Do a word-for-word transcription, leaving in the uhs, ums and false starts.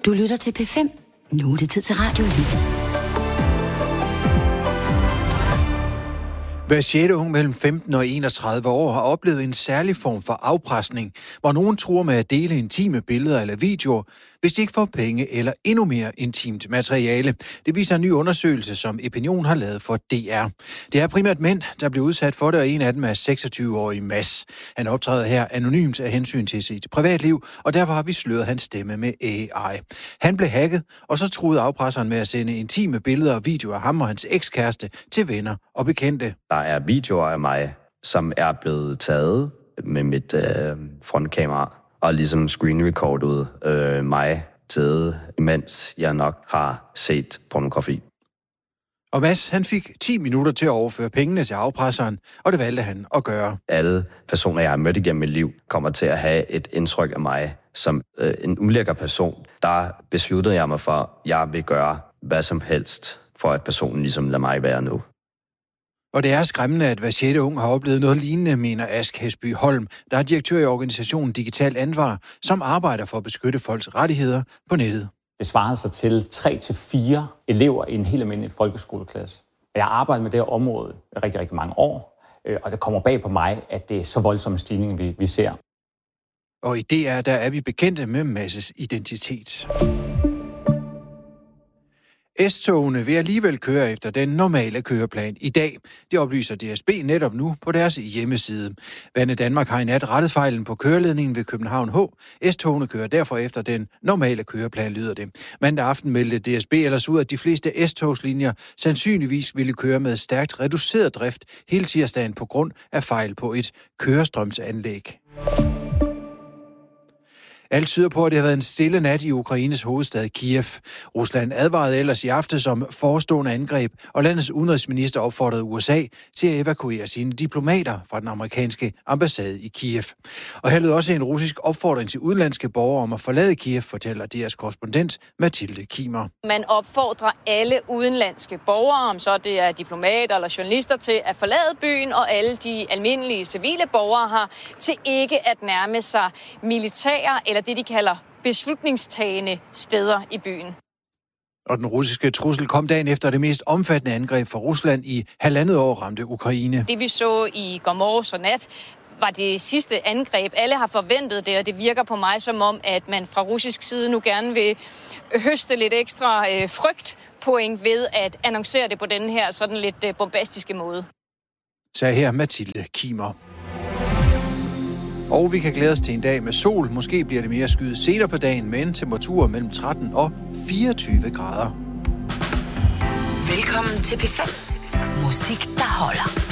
Du lytter til P fem. Nu er det tid til Radioavis. Hver sjette ung mellem femten og enogtredive år har oplevet en særlig form for afpresning, hvor nogen truer med at dele intime billeder eller videoer, hvis de ikke får penge eller endnu mere intimt materiale. Det viser en ny undersøgelse, som Epinion har lavet for D R. Det er primært mænd, der bliver udsat for det, og en af dem er seksogtyve-årig Mads. Han optræder her anonymt af hensyn til sit privatliv, og derfor har vi sløret hans stemme med A I. Han blev hacket, og så truede afpresseren med at sende intime billeder og videoer af ham og hans ekskæreste til venner og bekendte. Der er videoer af mig, som er blevet taget med mit øh, frontkamera, og ligesom screenrecordet øh, mig til, imens jeg nok har set pornografi. Og Mads, han fik ti minutter til at overføre pengene til afpresseren, og det valgte han at gøre. Alle personer, jeg har mødt igennem mit liv, kommer til at have et indtryk af mig som øh, en ulækker person. Der besluttede jeg mig for, at jeg vil gøre hvad som helst, for at personen ligesom lader mig være nu. Og det er skræmmende, at hver sjette ung har oplevet noget lignende, mener Ask Hesby Holm, der er direktør i organisationen Digital Ansvar, som arbejder for at beskytte folks rettigheder på nettet. Det svarer sig til tre til fire elever i en helt almindelig folkeskoleklasse. Jeg har arbejdet med det her område i rigtig, rigtig mange år, og det kommer bag på mig, at det er så voldsom en stigning, vi, vi ser. Og i D R, der er vi bekendte med Masses identitet. S-togene vil alligevel køre efter den normale køreplan i dag. Det oplyser D S B netop nu på deres hjemmeside. Bane Danmark har i nat rettet fejlen på køreledningen ved København H. S-togene kører derfor efter den normale køreplan, lyder det. Mandag aften meldte D S B ellers ud, at de fleste S-togslinjer sandsynligvis ville køre med stærkt reduceret drift hele tirsdagen på grund af fejl på et kørestrømsanlæg. Alt tyder på, at det har været en stille nat i Ukraines hovedstad Kiev. Rusland advarede ellers i aftes om forestående angreb, og landets udenrigsminister opfordrede U S A til at evakuere sine diplomater fra den amerikanske ambassade i Kiev. Og her lød også en russisk opfordring til udenlandske borgere om at forlade Kiev, fortæller D R's korrespondent Mathilde Kimer. Man opfordrer alle udenlandske borgere, om så det er diplomater eller journalister, til at forlade byen, og alle de almindelige civile borgere har til ikke at nærme sig militære eller det, de kalder beslutningstagende steder i byen. Og den russiske trussel kom dagen efter det mest omfattende angreb fra Rusland i halvandet år ramte Ukraine. Det vi så i går morges og nat var det sidste angreb. Alle har forventet det, og det virker på mig som om, at man fra russisk side nu gerne vil høste lidt ekstra øh, frygtpoint ved at annoncere det på den her sådan lidt øh, bombastiske måde. Sagde her Mathilde Kimer. Og vi kan glæde os til en dag med sol. Måske bliver det mere skyet senere på dagen, med en temperatur mellem tretten og fireogtyve grader. Velkommen til P fem. Musik, der holder.